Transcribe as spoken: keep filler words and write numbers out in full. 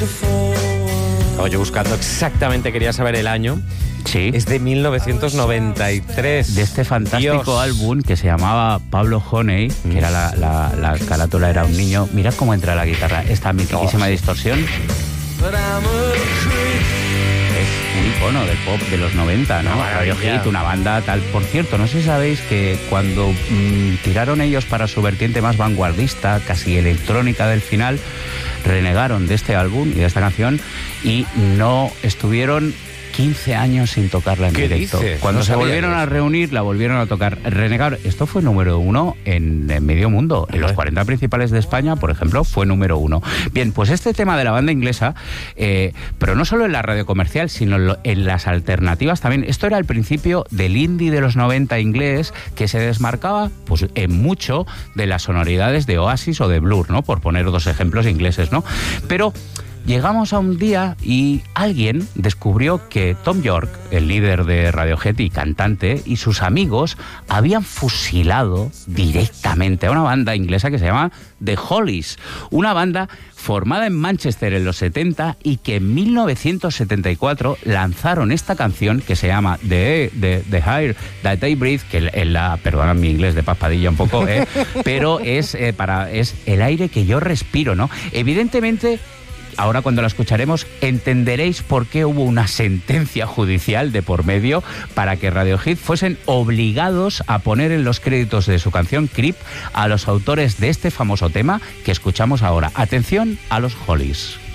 Estaba yo buscando exactamente, quería saber el año. Sí. Es de mil novecientos noventa y tres. De este fantástico Dios. álbum que se llamaba Pablo Honey, que era la, la, la carátula, era un niño. Mirad cómo entra la guitarra, esta mitiquísima Oh, sí. distorsión. Es un icono del pop de los noventa, ¿no? Radiohead, una banda tal. Por cierto, no sé si sabéis que cuando mmm, tiraron ellos para su vertiente más vanguardista, casi electrónica del final, renegaron de este álbum y de esta canción y no estuvieron quince años sin tocarla en ¿Qué directo. dices? Cuando No se sabía volvieron eso. a reunir, la volvieron a tocar. Renegar, esto fue número uno en, en medio mundo. En los cuarenta principales de España, por ejemplo, fue número uno. Bien, pues este tema de la banda inglesa, eh, pero no solo en la radio comercial, sino en, lo, en las alternativas también. Esto era el principio del indie de los noventa inglés, que se desmarcaba pues en mucho de las sonoridades de Oasis o de Blur, ¿no? Por poner dos ejemplos ingleses, ¿no? Pero llegamos a un día y alguien descubrió que Thom Yorke, el líder de Radiohead y cantante, y sus amigos habían fusilado directamente a una banda inglesa que se llama The Hollies, una banda formada en Manchester en los setenta y que en mil novecientos setenta y cuatro lanzaron esta canción que se llama The, The, The Air That I Breathe, que en la, perdona mi inglés de paspadilla un poco, eh, pero es, eh, para, es el aire que yo respiro, ¿no? Evidentemente, ahora cuando la escucharemos entenderéis por qué hubo una sentencia judicial de por medio para que Radiohead fuesen obligados a poner en los créditos de su canción Creep a los autores de este famoso tema que escuchamos ahora. Atención a los Hollies.